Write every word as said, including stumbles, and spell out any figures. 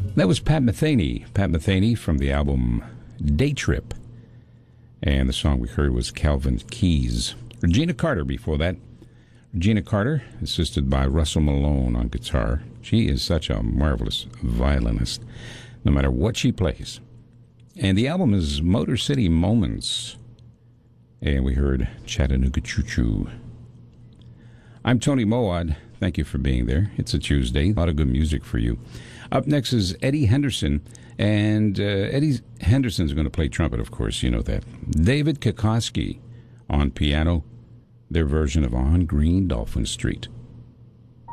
That was Pat Metheny. Pat Metheny from the album Day Trip. And the song we heard was Calvin Keys. Regina Carter before that. Regina Carter, assisted by Russell Malone on guitar. She is such a marvelous violinist, no matter what she plays. And the album is Motor City Moments. And we heard Chattanooga Choo Choo. I'm Tony Moad. Thank you for being there. It's a Tuesday. A lot of good music for you. Up next is Eddie Henderson. And uh, Eddie Henderson's going to play trumpet, of course. You know that. David Kokoski on piano. Their version of On Green Dolphin Street.